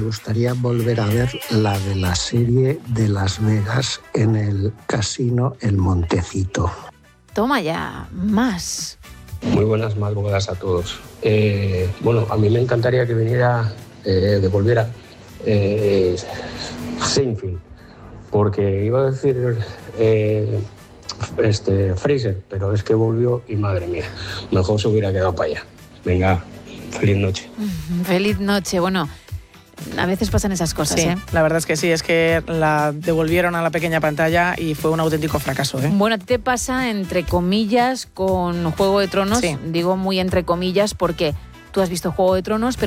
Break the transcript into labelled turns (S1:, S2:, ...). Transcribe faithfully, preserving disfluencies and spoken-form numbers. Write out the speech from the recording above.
S1: gustaría volver a ver la de la serie de Las Vegas en el casino El Montecito.
S2: Toma ya, más.
S3: Muy buenas madrugadas a todos. Eh, bueno, a mí me encantaría que viniera, eh, devolviera eh, Seinfeld, porque iba a decir eh, este, Fraser, pero es que volvió y madre mía, mejor se hubiera quedado para allá. Venga, feliz noche.
S2: Feliz noche. Bueno, a veces pasan esas cosas,
S4: Sí,
S2: ¿eh?
S4: la verdad es que sí, es que la devolvieron a la pequeña pantalla y fue un auténtico fracaso, ¿eh?
S2: Bueno, a ti te pasa entre comillas con Juego de Tronos,
S4: Sí.
S2: digo muy entre comillas porque tú has visto Juego de Tronos, pero